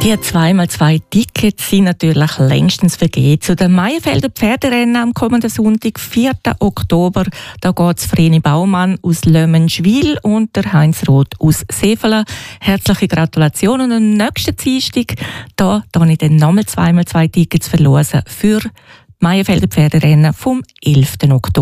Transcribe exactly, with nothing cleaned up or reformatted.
Die zwei mal zwei Tickets sind natürlich längstens vergeben. Zu den Maienfelder Pferderennen am kommenden Sonntag, vierten Oktober, da geht es Vreni Baumann aus Lömenschwil und der Heinz Roth aus Sefelen. Herzliche Gratulation und am nächsten Dienstag, da darf ich dann nochmal zwei mal zwei Tickets verlosen für die Maienfelder Pferderennen vom elften Oktober.